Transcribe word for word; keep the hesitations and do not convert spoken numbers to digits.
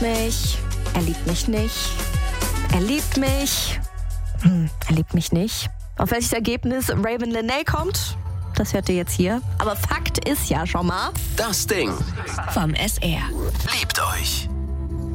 liebt mich. Er liebt mich nicht. Er liebt mich. Hm, er liebt mich nicht. Auf welches Ergebnis Ravyn Lenae kommt, das hört ihr jetzt hier. Aber Fakt ist ja schon mal... Das Ding vom S R. liebt euch.